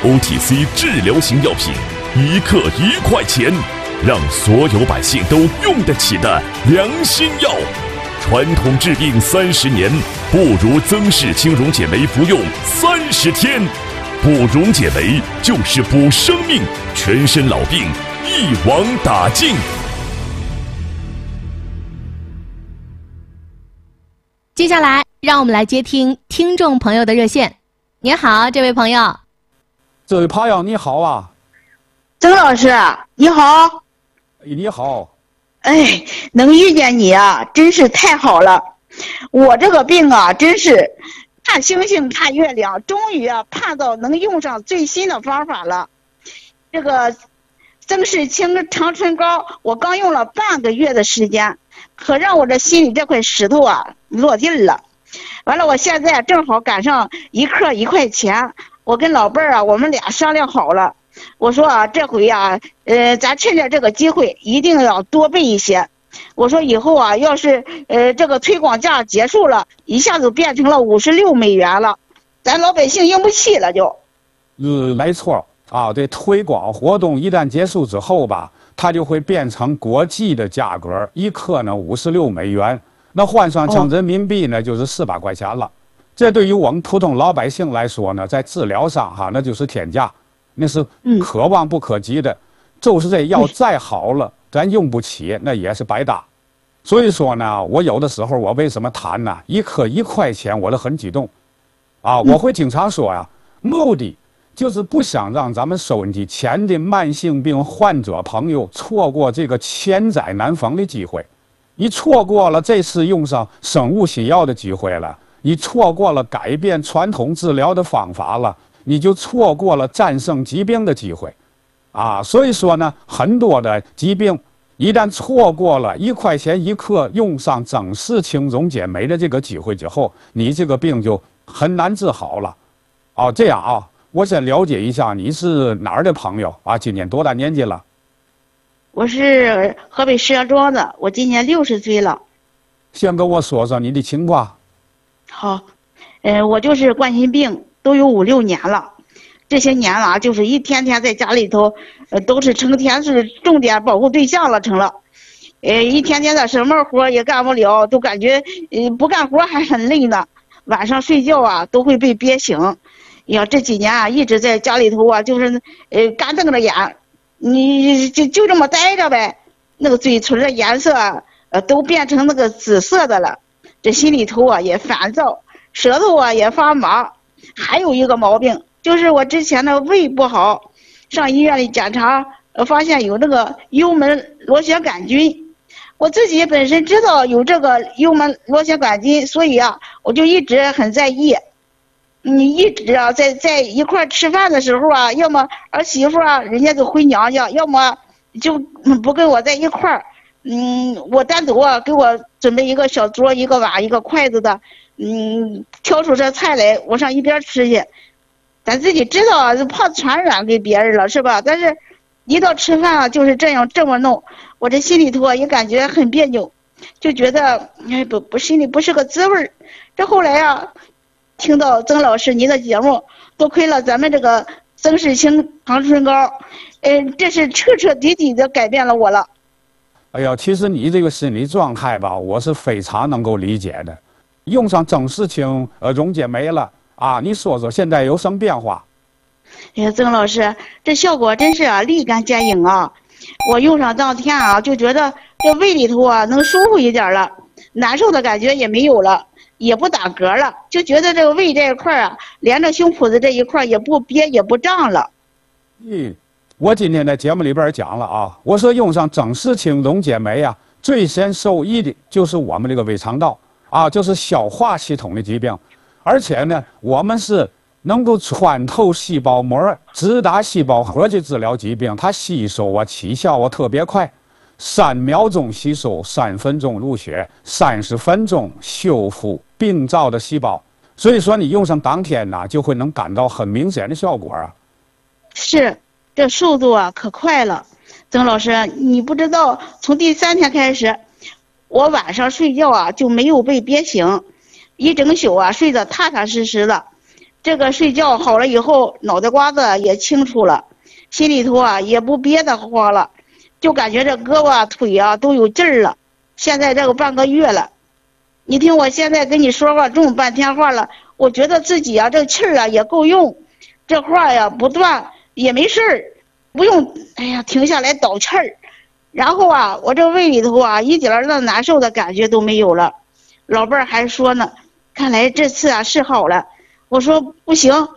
OTC 治疗型药品，1克1块钱，让所有百姓都用得起的良心药。传统治病30年，不如曾氏青溶解酶服用30天。补溶解酶就是补生命，全身老病一网打尽。 接下来，让我们来接听听众朋友的热线。您好，这位朋友。 这位朋友你好啊。 曾老师你好。 你好。 哎，能遇见你啊，真是太好了。我这个病啊，真是看星星看月亮，终于啊盼到能用上最新的方法了。这个曾氏青长春膏，我刚用了半个月的时间，可让我这心里这块石头啊落地了。完了，我现在正好赶上1克1块钱，我跟老伴儿啊，我们俩商量好了。我说啊，这回啊，咱趁着这个机会，一定要多备一些。我说以后啊，要是这个推广价结束了，一下子变成了56美元了，咱老百姓用不起了就。 没错啊，对，推广活动一旦结束之后吧，它就会变成国际的价格，1克呢56美元，那换算成人民币呢就是400块钱了。这对于我们普通老百姓来说呢，在治疗上哈，那就是天价。那是可望不可及的，就是这药再好了，咱用不起，那也是白搭。所以说呢，我有的时候我为什么谈呢？1克1块钱，我都很激动，啊，我会经常说呀，目的就是不想让咱们收音机前的慢性病患者朋友错过这个千载难逢的机会。你错过了这次用上生物新药的机会了，你错过了改变传统治疗的方法了。你就错过了战胜疾病的机会，啊，所以说呢，很多的疾病一旦错过了1块钱1克用上曾氏青溶解酶的这个机会之后，你这个病就很难治好了。哦，这样啊，我先了解一下你是哪儿的朋友啊？今年多大年纪了？ 我是河北石家庄的，我今年60岁了。 先跟我说说你的情况。 好，我就是冠心病。都有5、6年了，这些年了就是一天天在家里头，都是成天是重点保护对象了，成了，一天天的什么活也干不了，都感觉不干活还很累呢。晚上睡觉啊都会被憋醒。呀，这几年啊一直在家里头啊，就是干瞪着眼，你就这么待着呗。那个嘴唇的颜色都变成那个紫色的了，这心里头啊也烦躁，舌头啊也发麻。还有一个毛病，就是我之前的胃不好，上医院里检查，发现有那个幽门螺旋杆菌。我自己本身知道有这个幽门螺旋杆菌，所以啊，我就一直很在意。你一直啊在一块吃饭的时候啊，要么儿媳妇啊人家就回娘家，要么就不跟我在一块儿。我单独啊给我准备一个小桌，一个碗，一个筷子的。挑出这菜来，我上一边吃去。咱自己知道啊，怕传染给别人了，是吧？但是，一到吃饭啊，就是这么弄，我这心里头啊也感觉很别扭，就觉得心里不是个滋味儿。这后来啊，听到曾老师您的节目，多亏了咱们这个曾氏青长春膏，这是彻彻底底的改变了我了。 哎呀，其实你这个心理状态吧，我是非常能够理解的。用上曾氏青溶解酶了啊，你说说现在有什么变化？ 哎呀，曾老师，这效果真是啊立竿见影啊！我用上当天啊，就觉得这胃里头啊能舒服一点了，难受的感觉也没有了，也不打嗝了，就觉得这个胃这一块啊，连着胸脯子这一块也不憋也不胀了。 我今天在节目里边讲了啊，我说用上曾氏青溶解酶啊，最先受益的就是我们这个胃肠道。啊，就是消化系统的疾病，而且呢，我们是能够穿透细胞膜、直达细胞核去治疗疾病，它吸收啊、起效啊特别快，3秒钟吸收，3分钟入血，30分钟修复病灶的细胞。所以说，你用上当天呢，就会能感到很明显的效果啊。 是，这速度啊可快了，曾老师，你不知道，从第3天开始。我晚上睡觉啊就没有被憋醒，一整宿啊睡得踏踏实实的， 这个睡觉好了以后，脑袋瓜子也清楚了，心里头啊也不憋得慌了，就感觉这胳膊腿啊都有劲儿了。现在这个半个月了，你听我现在跟你说话这么半天话了，我觉得自己啊这气儿啊也够用，这话呀不断也没事儿，不用停下来倒气儿。然后啊，我这胃里头啊一点儿那难受的感觉都没有了。老伴儿还说呢，看来这次啊是好了。我说不行，